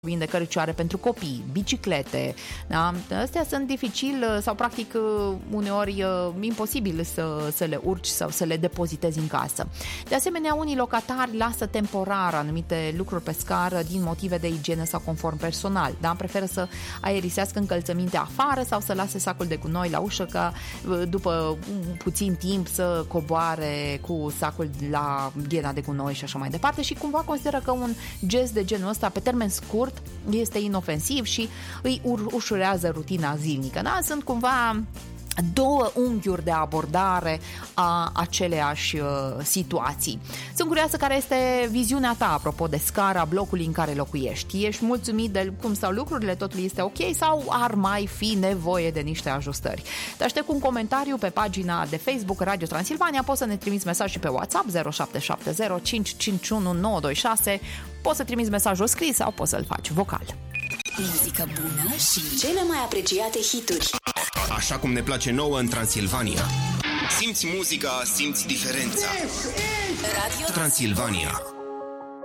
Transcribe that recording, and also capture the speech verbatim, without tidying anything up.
de căricioare pentru copii, biciclete, da? Astea sunt dificil sau practic uneori imposibil să, să le urci sau să le depozitezi în casă. De asemenea, unii locatari lasă temporar anumite lucruri pe scară din motive de igienă sau confort personal, da? Preferă să aerisească încălțăminte afară sau să lase sacul de gunoi la ușă ca după puțin timp să coboare cu sacul la ghiena de gunoi și așa mai departe și cumva consideră că un gest de genul ăsta pe termen scurt este inofensiv și îi ușurează rutina zilnică. Da? Sunt cumva două unghiuri de abordare a aceleași uh, situații. Sunt curioasă care este viziunea ta apropo de scara blocului în care locuiești. Ești mulțumit de cum stau lucrurile, totul este ok sau ar mai fi nevoie de niște ajustări? Te aștept cu un comentariu pe pagina de Facebook Radio Transilvania, poți să ne trimiți mesaj și pe WhatsApp zero șapte șapte zero cinci cinci unu nouă doi șase, poți să trimiți mesajul scris sau poți să-l faci vocal. Muzică bună și cele mai apreciate hituri. Așa cum ne place nouă în Transilvania. Simți muzica, simți diferența. Radio Transilvania.